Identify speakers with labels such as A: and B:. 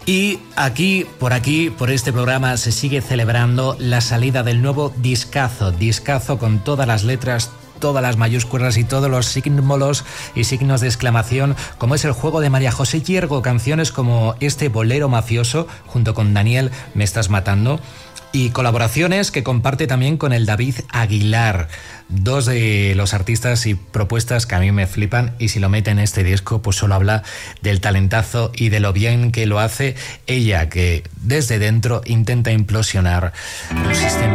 A: Y por aquí, por este programa, se sigue celebrando la salida del nuevo discazo con todas las letras, todas las mayúsculas y todos los símbolos y signos de exclamación, como es el juego de María José Hiergo, canciones como este Bolero Mafioso, junto con Daniel, Me Estás Matando, y colaboraciones que comparte también con el David Aguilar, dos de los artistas y propuestas que a mí me flipan, y si lo mete en este disco pues solo habla del talentazo y de lo bien que lo hace ella, que desde dentro intenta implosionar un sistema